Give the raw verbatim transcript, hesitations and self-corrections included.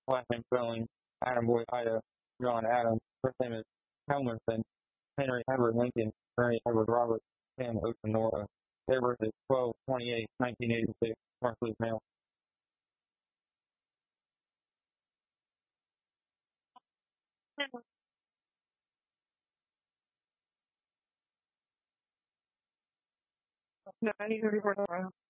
last name spelling, Adam Boy Ida, John Adams. First name is Helmerson, Henry Edward Lincoln, Henry Edward Robert, Sam Ocean Nora. Their birth is twelve twenty-eight, nineteen eighty-six. Marcellus male. No, I need to report around.